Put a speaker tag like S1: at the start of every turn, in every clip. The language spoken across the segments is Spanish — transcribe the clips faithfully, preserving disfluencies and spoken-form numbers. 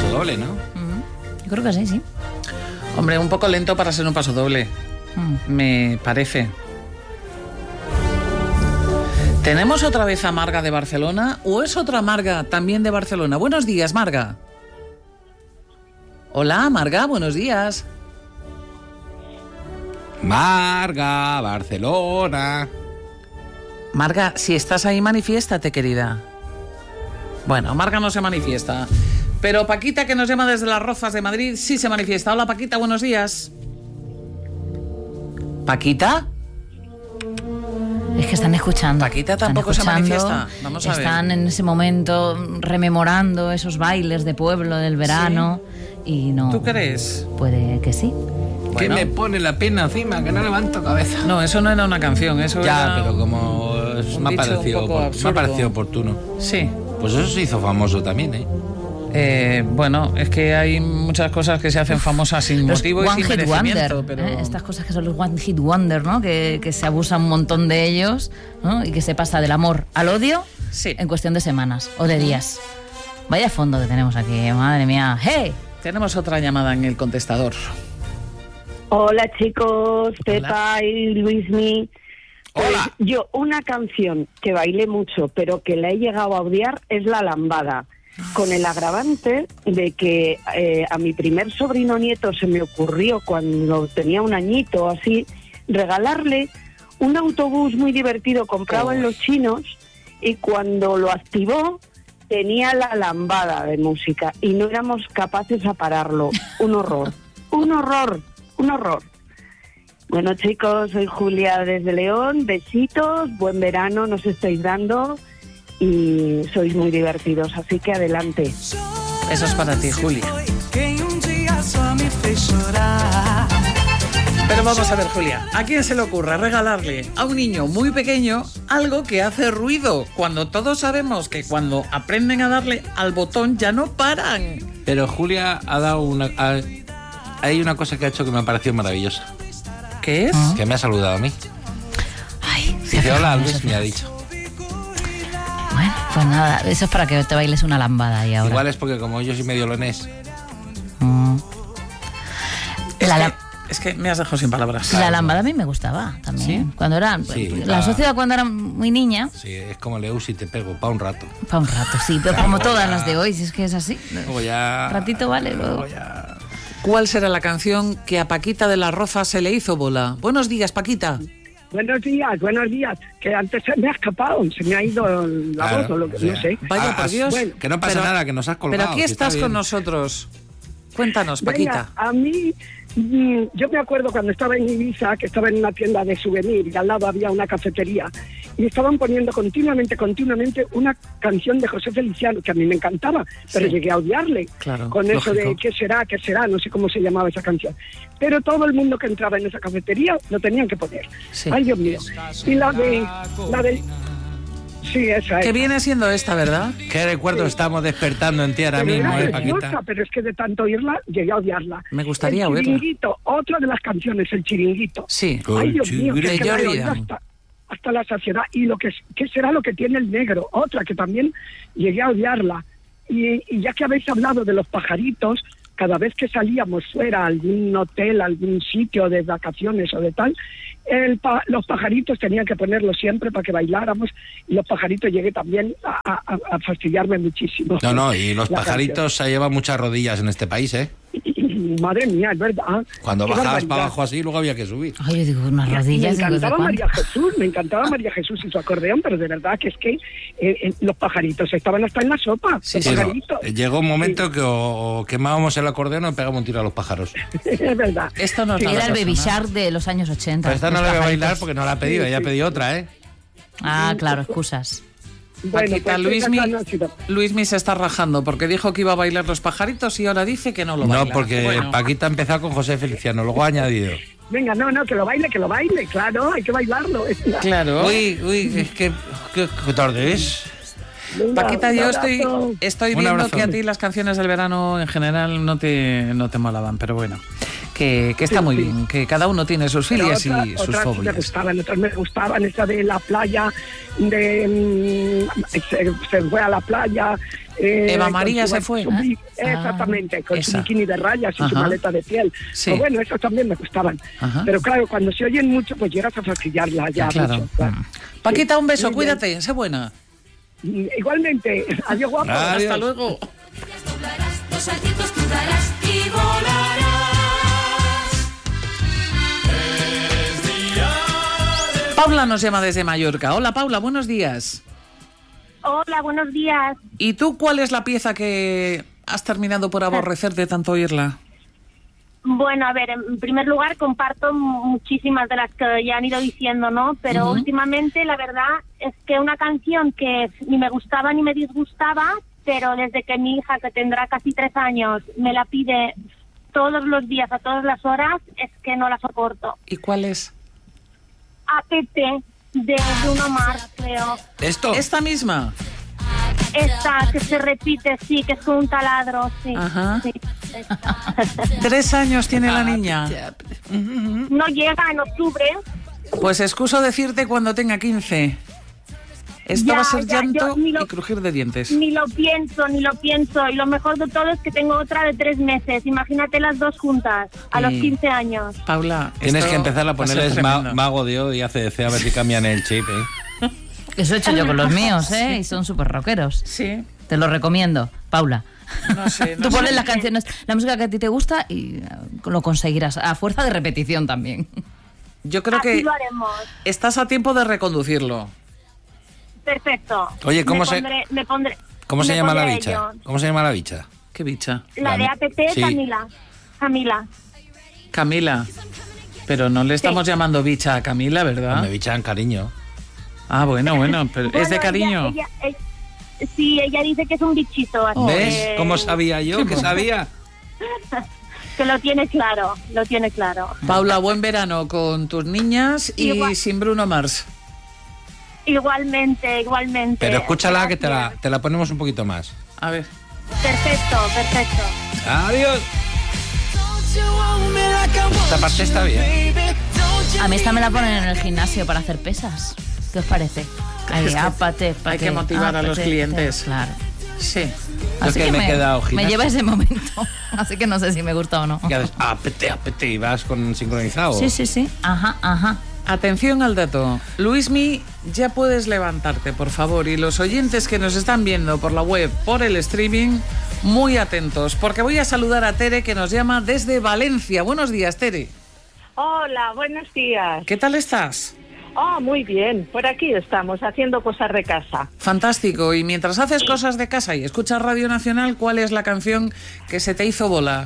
S1: paso doble, ¿no?
S2: Mm, yo creo que sí, sí.
S3: Hombre, un poco lento para ser un paso doble, mm. me parece. ¿Tenemos otra vez a Marga de Barcelona o es otra Marga también de Barcelona? Buenos días, Marga. Hola, Marga, buenos días.
S1: Marga, Barcelona.
S3: Marga, si estás ahí, manifiéstate, querida. Bueno, Marga no se manifiesta. Pero Paquita, que nos llama desde Las Rozas de Madrid, sí se manifiesta. Hola, Paquita, buenos días. ¿Paquita?
S2: Es que están escuchando.
S3: Paquita tampoco
S2: están
S3: se manifiesta. Vamos a ver.
S2: Están en ese momento rememorando esos bailes de pueblo del verano. ¿Sí? Y no.
S3: ¿Tú crees?
S2: Puede que sí.
S1: Bueno. Que me pone la pena encima, que no levanto cabeza.
S3: No, eso no era una canción, eso
S1: ya,
S3: era...
S1: Ya, pero como me ha, parecido, me ha parecido oportuno.
S3: Sí.
S1: Pues eso se hizo famoso también, ¿eh?
S3: Eh, bueno, es que hay muchas cosas que se hacen famosas sin
S2: los
S3: motivo y sin merecimiento.
S2: Wonder,
S3: pero...
S2: ¿eh? Estas cosas que son los One Hit Wonder, ¿no? Que, que se abusa un montón de ellos, ¿no? Y que se pasa del amor al odio
S3: sí.
S2: en cuestión de semanas o de días. Vaya fondo que tenemos aquí, madre mía. ¡Hey!
S3: Tenemos otra llamada en el contestador.
S4: Hola chicos,
S3: Hola.
S4: Pepa y Luismi. Pues
S1: Hola.
S4: Yo una canción que bailé mucho, pero que la he llegado a odiar, es La Lambada. Con el agravante de que eh, a mi primer sobrino nieto se me ocurrió, cuando tenía un añito así, regalarle un autobús muy divertido comprado oh. en los chinos, y cuando lo activó tenía La Lambada de música y no éramos capaces a pararlo. Un horror, un horror, un horror. Bueno chicos, soy Julia desde León, besitos, buen verano nos estáis dando y sois muy divertidos, así que adelante.
S3: Eso es para ti, Julia. Pero vamos a ver, Julia, ¿a quién se le ocurre regalarle a un niño muy pequeño algo que hace ruido? Cuando todos sabemos que cuando aprenden a darle al botón ya no paran.
S1: Pero Julia ha dado una... Ha, hay una cosa que ha hecho que me ha parecido maravillosa.
S3: ¿Qué es?
S1: Que me ha saludado a mí.
S2: Ay,
S1: dice, hola, Luis, me ha dicho.
S2: Bueno, pues nada, eso es para que te bailes una lambada ahí ahora.
S1: Igual es porque como yo soy medio leonés.
S2: Mm.
S3: Es,
S2: la,
S3: que,
S2: la,
S3: es que me has dejado sin palabras.
S2: La claro. lambada a mí me gustaba también. ¿Sí? Cuando era,
S1: sí,
S2: la
S1: pa...
S2: sociedad cuando era muy niña.
S1: Sí, es como Leus y te pego, pa' un rato.
S2: Pa' un rato, sí, pero claro, como todas ya... las de hoy, si es que es así.
S1: Luego ya...
S2: Un ratito vale, luego...
S1: Ya...
S3: ¿Cuál será la canción que a Paquita de Las Rozas se le hizo bola? Buenos días, Paquita.
S5: Buenos días, buenos días. Que antes se me ha escapado, se me ha ido la
S1: claro,
S5: voz o lo que
S1: o sea,
S5: no sé.
S3: Vaya
S1: ah,
S3: por Dios.
S1: Bueno, que no pasa
S3: pero,
S1: nada, que nos has colgado.
S3: Pero aquí
S1: si
S3: estás con nosotros. Cuéntanos, Paquita.
S5: Venga, a mí, yo me acuerdo cuando estaba en Ibiza, que estaba en una tienda de souvenir y al lado había una cafetería y estaban poniendo continuamente, continuamente una canción de José Feliciano, que a mí me encantaba, pero sí. llegué a odiarle.
S3: Claro,
S5: con eso
S3: lógico.
S5: de ¿qué será? ¿Qué será? No sé cómo se llamaba esa canción. Pero todo el mundo que entraba en esa cafetería lo tenían que poner. Sí. Ay, Dios mío. Y la de... La de Sí, esa es.
S3: Que viene siendo esta, ¿verdad?
S1: ¿Qué recuerdos sí. estamos despertando en ti ahora
S5: pero
S1: mismo,
S5: eh,
S1: Paquita?
S5: Pero es que de tanto oírla, llegué a odiarla.
S3: Me gustaría
S5: el
S3: oírla.
S5: El Chiringuito, otra de las canciones, El Chiringuito.
S3: Sí.
S5: Ay, Dios mío,
S3: de
S5: que
S3: Jordi
S5: hasta, hasta la saciedad. Y lo que ¿qué será lo que tiene el negro? Otra que también llegué a odiarla. Y, y ya que habéis hablado de los pajaritos, cada vez que salíamos fuera a algún hotel, algún sitio de vacaciones o de tal, el pa- los pajaritos tenían que ponerlo siempre para que bailáramos, y los pajaritos llegué también a, a, a fastidiarme muchísimo.
S1: No, no, y los pajaritos canción. Se llevan muchas rodillas en este país, ¿eh?
S5: Madre mía, es verdad.
S1: Cuando Qué bajabas para abajo así, luego había que subir.
S2: Ay, yo digo, unas rodillas.
S5: Me encantaba María Jesús, me encantaba María Jesús y su acordeón, pero de verdad que es que eh, eh, los pajaritos estaban hasta en la sopa.
S1: Sí,
S5: los
S1: sí,
S5: pajaritos.
S1: No. Llegó un momento sí. que o, o quemábamos el acordeón o pegábamos un tiro a los pájaros.
S5: Es verdad.
S3: Esto no
S2: sí, era el Baby Shark de los años ochenta.
S1: Pero esta no la voy a bailar porque no la ha pedido, sí, ella sí. ha pedido otra, ¿eh?
S2: Ah, claro, excusas.
S3: Bueno, Paquita, pues Luismi, Luismi se está rajando porque dijo que iba a bailar los pajaritos y ahora dice que no lo baila.
S1: No, porque bueno. Paquita ha empezado con José Feliciano, luego ha añadido.
S5: Venga, no, no, que lo baile, que lo baile, claro, hay que bailarlo.
S3: Claro.
S1: Uy, uy, es que... ¿Qué, qué tarde es?
S5: Venga,
S3: Paquita, yo estoy, estoy viendo que a ti
S1: sí.
S3: las canciones del verano en general no te, no te molaban, pero bueno, que, que está sí, muy sí. bien, que cada uno tiene sus filias otra, y sus
S5: otras
S3: fobias.
S5: Me gustaban, otras me gustaban, esa de la playa, de se, se fue a la playa, Eh,
S3: Eva
S5: con
S3: María
S5: su-
S3: se fue.
S5: su bi-
S2: Ah.
S5: Exactamente, con
S3: Esa.
S5: su bikini de rayas y
S3: Ajá.
S5: su maleta de piel.
S3: Sí.
S5: Pues bueno, esos también me gustaban.
S3: Ajá.
S5: Pero claro, cuando se oyen mucho, pues llegas a fastidiarla ya.
S3: Claro.
S5: mucho, claro.
S3: Paquita, un beso,
S5: Muy bien.
S3: cuídate, sé buena.
S5: Mm, Igualmente, adiós guapo.
S1: Ah. Adiós.
S3: Hasta luego.
S6: Los saltitos tú darás y volarás.
S3: Paula nos llama desde Mallorca. Hola, Paula, buenos días.
S7: Hola, buenos días.
S3: ¿Y tú cuál es la pieza que has terminado por aborrecer de tanto oírla?
S7: Bueno, a ver, en primer lugar comparto muchísimas de las que ya han ido diciendo, ¿no? Pero
S3: Ujú.
S7: últimamente la verdad es que una canción que ni me gustaba ni me disgustaba, pero desde que mi hija, que tendrá casi tres años, me la pide todos los días, a todas las horas, es que no la soporto.
S3: ¿Y cuál es?
S7: A P T de Bruno Mars, creo.
S1: ¿Esto?
S3: Esta misma.
S7: Esta que se repite, sí, que es con un taladro, sí.
S3: Ajá.
S7: sí, esta.
S3: Tres años tiene la niña.
S7: No llega en octubre.
S3: Pues excuso decirte cuando tenga quince. Esto
S7: Ya,
S3: va a ser
S7: ya,
S3: llanto
S7: yo ni lo-
S3: y crujir de dientes.
S7: Ni lo pienso, ni lo pienso. Y lo mejor de todo es que tengo otra de tres meses. Imagínate las dos juntas, a los
S3: Y-
S7: quince años.
S3: Paula,
S1: Tienes
S3: esto
S1: que empezar a
S3: va ser
S1: ponerles ma-
S3: tremendo.
S1: Mago de O y A C D C a ver si cambian el chip, ¿eh?
S2: Eso he hecho yo con los míos, ¿eh? Y son súper rockeros.
S3: Sí,
S2: Te lo recomiendo, Paula.
S3: no sé. No
S2: Tú
S3: sé.
S2: pones las canciones, la música que a ti te gusta y eh, lo conseguirás. A fuerza de repetición también.
S3: Yo creo
S7: Así
S3: que
S7: lo haremos.
S3: estás a tiempo de reconducirlo.
S7: Perfecto.
S1: Oye, ¿cómo
S7: me
S1: se-
S7: pondré- me pondré,
S1: ¿Cómo se
S7: me
S1: llama la
S7: pondré a
S1: bicha?
S7: ello.
S1: ¿Cómo se llama la bicha?
S3: ¿Qué bicha?
S7: La de
S1: La-
S7: A P T,
S1: sí.
S7: Camila. Camila.
S3: Camila. Pero no le estamos llamando bicha a Camila, ¿verdad?
S1: Me bichan cariño.
S3: Ah, bueno, bueno, pero es de
S7: Bueno,
S3: cariño.
S7: ella- ella- ella- sí, ella dice que es un bichito. Así
S1: ¿Ves?
S7: que-
S1: ¿Cómo sabía yo que sabía?
S7: Que lo tiene claro, lo tiene claro.
S3: Paula, buen verano con tus niñas y
S7: Igual.
S3: sin Bruno Mars.
S7: Igualmente, igualmente.
S1: Pero escúchala que te la,
S7: Gracias.
S1: te la ponemos un poquito más.
S3: A ver.
S7: Perfecto, perfecto.
S1: Adiós. Esta parte está bien.
S2: A mí esta me la ponen en el gimnasio para hacer pesas. ¿Qué os parece? Ahí,
S3: Es que
S2: ápate,
S3: hay
S2: pate,
S3: que motivar a los
S2: ápate,
S3: clientes.
S2: Claro.
S3: Sí.
S1: Yo
S2: Así
S1: que
S2: que
S1: me he quedado
S2: me
S1: gimnasio.
S2: lleva ese momento. Así que no sé si me gusta o no.
S1: ¿Qué haces? Apete, apete, y vas con sincronizado.
S2: Sí, sí, sí. Ajá, ajá.
S3: Atención al dato. Luismi, ya puedes levantarte, por favor. Y los oyentes que nos están viendo por la web, por el streaming, muy atentos, porque voy a saludar a Tere, que nos llama desde Valencia. Buenos días, Tere.
S8: Hola, buenos días.
S3: ¿Qué tal estás?
S8: Oh, muy bien. Por aquí estamos haciendo cosas de casa.
S3: Fantástico. Y mientras haces cosas de casa y escuchas Radio Nacional, ¿cuál es la canción que se te hizo bola?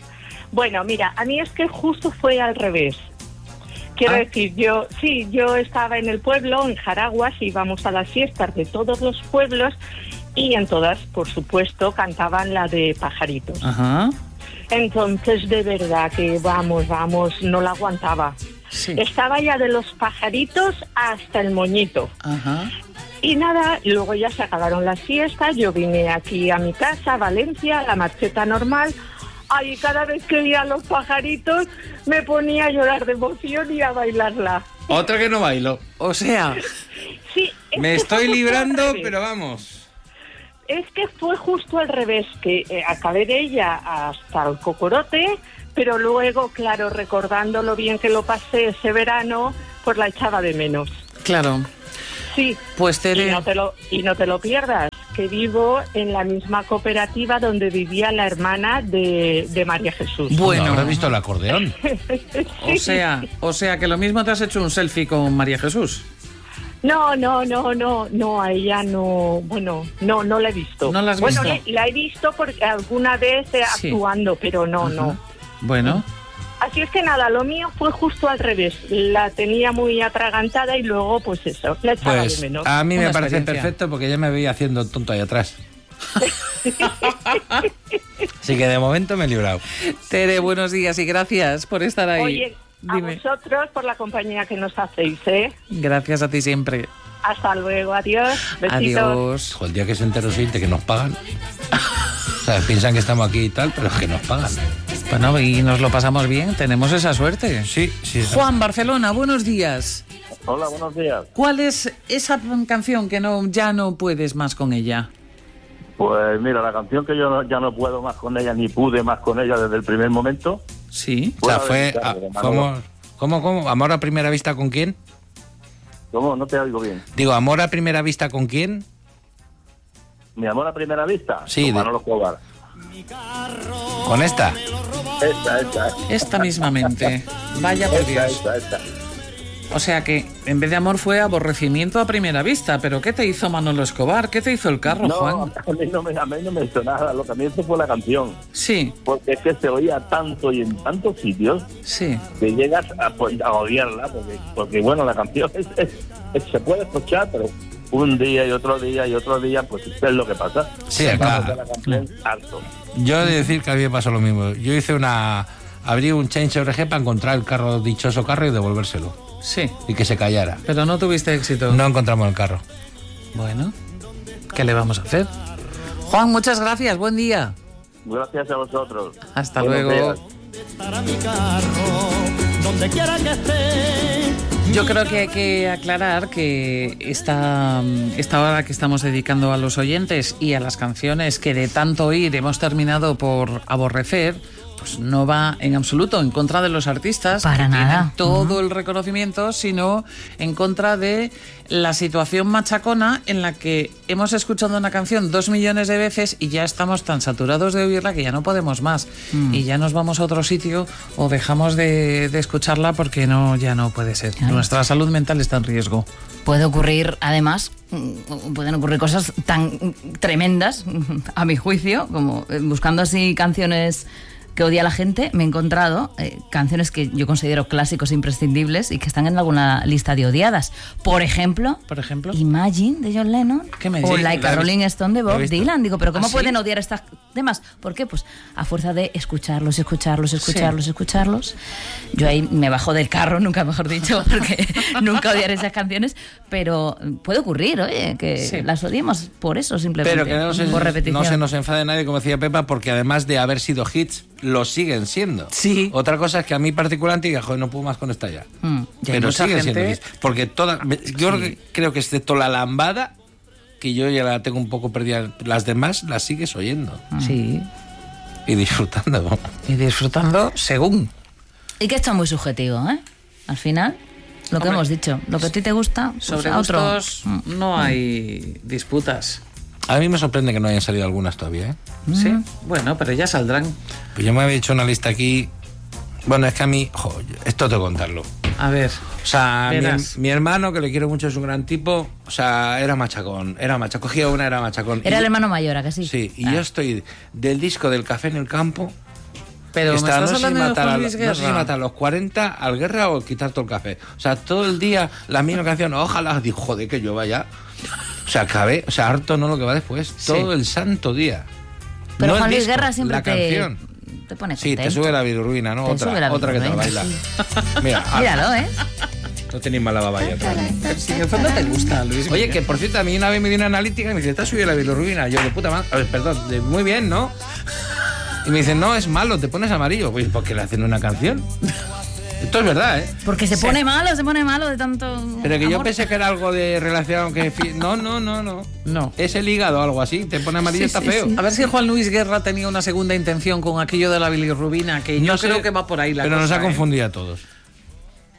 S8: Bueno, mira, a mí es que justo fue al revés. Quiero
S3: Ah.
S8: decir, yo, sí, yo estaba en el pueblo, en Jaraguas, íbamos a las fiestas de todos los pueblos y en todas, por supuesto, cantaban la de Pajaritos.
S3: Ajá.
S8: Entonces, de verdad que vamos, vamos, no la aguantaba.
S3: Sí.
S8: Estaba ya de los pajaritos hasta el moñito.
S3: Ajá.
S8: Y nada, luego ya se acabaron las fiestas, yo vine aquí a mi casa, a Valencia, a la marcheta normal. Ay, cada vez que oía los pajaritos me ponía a llorar de emoción y a bailarla.
S1: Otra que no bailo.
S3: O sea,
S8: Sí, es
S1: Me
S8: que
S1: estoy
S8: fue justo
S1: librando,
S8: al revés.
S1: pero vamos.
S8: Es que fue justo al revés, que eh, acabé de ella hasta el cocorote, pero luego, claro, recordando lo bien que lo pasé ese verano, pues la echaba de menos.
S3: claro.
S8: Sí,
S3: Pues
S8: y
S3: Tere,
S8: no te lo, y no te lo pierdas, que vivo en la misma cooperativa donde vivía la hermana de, de María Jesús.
S3: bueno,
S1: ¿No habrás visto el acordeón?
S3: o sea, o sea que lo mismo te has hecho un selfie con María Jesús.
S8: No, no, no, no, no, a ella no, bueno, no, no la he visto.
S3: ¿No la has
S8: bueno,
S3: visto?
S8: le- la he visto porque alguna vez eh,
S3: Sí.
S8: actuando, pero no,
S3: Ajá.
S8: no.
S3: Bueno,
S8: Así es que nada, lo mío fue justo al revés. La tenía muy atragantada y luego, pues eso, la echaba
S1: Pues
S8: de menos.
S1: a mí
S3: Una
S1: me parece
S3: experiencia.
S1: perfecto porque ya me veía haciendo el tonto ahí atrás. Así que de momento me he librado.
S3: Tere, buenos días y gracias por estar ahí.
S8: Oye, a
S3: Dime.
S8: vosotros por la compañía que nos hacéis, ¿eh?
S3: Gracias a ti siempre.
S8: Hasta luego, adiós. Besitos.
S3: Adiós.
S1: Joder, el día que se enteró Sinte que nos pagan. O sea, piensan que estamos aquí y tal, pero es que nos pagan.
S3: Bueno, y nos lo pasamos bien, tenemos esa suerte.
S1: Sí, sí.
S3: Juan, Barcelona, buenos días.
S9: Hola, buenos días.
S3: ¿Cuál es esa canción que no ya no puedes más con ella?
S9: Pues mira, la canción que yo no- ya no puedo más con ella, ni pude más con ella desde el primer momento.
S3: Sí.
S1: O sea,
S9: Fuera
S1: fue...
S9: de mi
S1: ah,
S9: cargo, Manolo.
S1: fuimos- ¿Cómo, cómo? ¿Amor a primera vista con quién?
S9: ¿Cómo? No te oigo bien.
S1: Digo, ¿amor a primera vista con quién?
S9: Mi amor a primera vista.
S1: Sí,
S9: Con
S1: de-
S9: Manolo Escobar.
S1: ¿Con esta?
S9: Esta, esta.
S3: Esta mismamente. Vaya por
S9: Esta,
S3: Dios.
S9: esta, esta.
S3: O sea que en vez de amor fue aborrecimiento a primera vista. ¿Pero qué te hizo Manolo Escobar? ¿Qué te hizo el carro,
S9: No,
S3: Juan?
S9: a mí no me, a mí no me hizo nada. Lo que me hizo fue la canción.
S3: Sí,
S9: Porque es que se oía tanto y en tantos sitios
S3: sí.
S9: que llegas a, pues, a odiarla. Porque, porque, bueno, la canción es, es- es- se puede escuchar, pero un día y otro día y otro día, pues es lo que pasa.
S1: Sí, acá.
S9: Vamos de la canción harto.
S1: Yo he de decir que a mí me pasó lo mismo. Yo hice una... Abrí un Change O R G para encontrar el carro, dichoso carro, y devolvérselo.
S3: Sí,
S1: Y que se callara.
S3: pero no tuviste éxito.
S1: No encontramos el carro.
S3: Bueno, ¿qué le vamos a hacer? Juan, muchas gracias. Buen día.
S9: Gracias a vosotros.
S3: Hasta
S9: Buenos
S3: luego.
S9: días.
S10: Para mi carro, donde quiera que esté.
S3: Yo creo que hay que aclarar que esta, esta hora que estamos dedicando a los oyentes y a las canciones que de tanto oír hemos terminado por aborrecer, pues no va en absoluto en contra de los artistas
S2: Para
S3: que
S2: nada.
S3: tienen todo el reconocimiento, sino en contra de la situación machacona en la que hemos escuchado una canción dos millones de veces y ya estamos tan saturados de oírla que ya no podemos más.
S2: Mm.
S3: Y ya nos vamos a otro sitio o dejamos de, de escucharla porque no, ya no puede ser.
S2: Claro.
S3: Nuestra salud mental está en riesgo.
S2: Puede ocurrir, además, mm, pueden ocurrir cosas tan mm, tremendas, a mi juicio, como eh, buscando así canciones que odia la gente, me he encontrado eh, canciones que yo considero clásicos imprescindibles y que están en alguna lista de odiadas. Por ejemplo,
S3: Por ejemplo.
S2: Imagine de John Lennon
S3: ¿Qué me
S2: o
S3: dices?
S2: Like
S1: La
S2: a
S1: he
S2: Rolling
S1: visto.
S2: Stone de
S1: La he
S2: Bob
S1: visto.
S2: Dylan. Digo, pero ¿cómo
S3: ¿Ah, sí?
S2: pueden odiar estos temas? ¿Por qué? Pues a fuerza de escucharlos, escucharlos, escucharlos, escucharlos. Yo ahí me bajo del carro, nunca mejor dicho, porque nunca odiaré esas canciones, pero puede ocurrir, oye, que
S3: Sí.
S2: las odiemos por eso simplemente,
S1: Pero que no se,
S2: por repetición.
S1: no se nos enfade nadie, como decía Pepa, porque además de haber sido hits, lo siguen siendo.
S3: Sí.
S1: Otra cosa es que a mí particularmente diga, joder, no puedo más con esta ya.
S2: Mm.
S3: Y hay
S1: Pero
S3: mucha
S1: siguen
S3: gente-
S1: siendo hits. Porque toda, me- yo creo que, creo que excepto la lambada, que yo ya la tengo un poco perdida, las demás las sigues oyendo
S3: Sí.
S1: y disfrutando.
S3: Y disfrutando según.
S2: Y que esto es muy subjetivo, ¿eh? Al final, lo que
S3: Hombre,
S2: hemos dicho, lo que a ti te gusta, pues
S3: Sobre
S2: a otro.
S3: gustos no hay disputas.
S1: A mí me sorprende que no hayan salido algunas todavía, ¿eh?
S3: Sí. Bueno, pero ya saldrán.
S1: Pues yo me había hecho una lista aquí. Bueno, es que a mí, jo, esto tengo que contarlo.
S3: A ver.
S1: O sea, mi,
S3: Verás.
S1: mi hermano, que le quiero mucho, es un gran tipo. O sea, era machacón, era machacón. Cogía una, era machacón.
S2: Era
S1: Y-
S2: el hermano mayor, ¿a que sí?
S1: Sí, y
S2: Ah.
S1: yo estoy del disco del Café en el Campo.
S3: Pero me
S1: está,
S3: estás
S1: no, sé si
S3: hablando de
S1: matar a,
S3: Juan Luis
S1: no sé si
S3: Guerra.
S1: matar a los cuarenta al Guerra o quitar todo el café. O sea, todo el día la misma canción. Ojalá, digo, joder, que llueva ya. O sea, acabé, o sea, harto no lo que va después.
S3: Sí.
S1: Todo el santo día.
S2: Pero
S1: No el
S2: Juan Luis
S1: disco,
S2: Guerra siempre
S1: la
S2: te,
S1: canción.
S2: te pone
S1: Sí, te
S2: contento.
S1: sube la bilirrubina, ¿no?
S2: Te
S1: otra,
S2: sube la
S1: otra que te la baila.
S2: bilirrubina,
S1: Mira, ah,
S2: Míralo, ¿eh?
S1: no tenéis mala babaya.
S3: Si en el fondo te gusta, Luis.
S1: Oye,
S3: Miguel.
S1: que por cierto, a mí una vez me dio una analítica y me dice, ¿te has subido la bilirrubina? Yo, de puta madre, a ver, perdón, de- muy bien, ¿no? Y me dicen, no, es malo, te pones amarillo. Pues, ¿por qué le hacen una canción? Esto es verdad, ¿eh?
S2: Porque se pone malo, se pone malo de tanto.
S1: Pero que yo
S2: amor.
S1: pensé que era algo de relación que... fi- No, no, no, no.
S3: No.
S1: Es el hígado o algo así, te pone amarillo,
S3: Sí,
S1: está
S3: sí,
S1: feo.
S3: sí. A ver si Juan Luis Guerra tenía una segunda intención con aquello de la bilirrubina, que yo
S1: No sé,
S3: creo que va por ahí la
S1: pero
S3: cosa.
S1: nos ha
S3: ¿eh?
S1: confundido a todos.